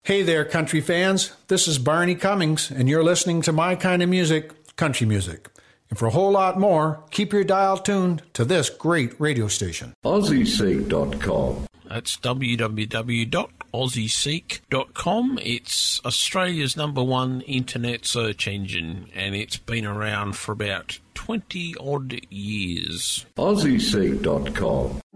Hey there, country fans. This is Barney Cummings, and you're listening to my kind of music, country music. And for a whole lot more, keep your dial tuned to this great radio station. AussieSeek.com. That's www.aussieseek.com. It's Australia's #1 internet search engine, and it's been around for about 20-odd years. AussieSeek.com.